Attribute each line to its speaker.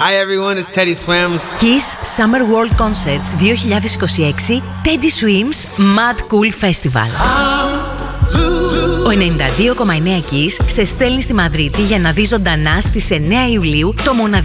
Speaker 1: Hi everyone, it's Teddy Swims.
Speaker 2: Kiss Summer World Concerts 2026 Teddy Swims Mad Cool Festival. Ο 92,9 Kiss σε στέλνει στη Μαδρίτη για να δει ζωντανά στις 9 Ιουλίου το μοναδικό